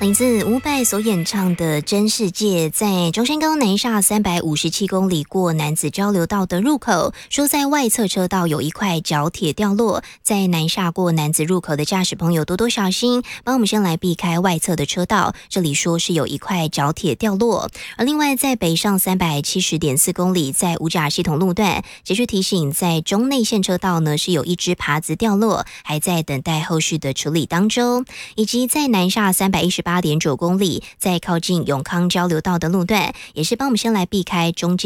来自伍佰所演唱的《真世界》，在中山高南下357公里过楠梓交流道的入口，说在外侧车道有一块角铁掉落，在南下过楠梓入口的驾驶朋友多多小心，帮我们先来避开外侧的车道，这里说是有一块角铁掉落。而另外在北上370.4公里，在五甲系统路段，节续提醒在中内线车道呢是有一只耙子掉落，还在等待后续的处理当中，以及在南下318.9公里，在靠近永康交流道的路段，也是帮我们先来避开中间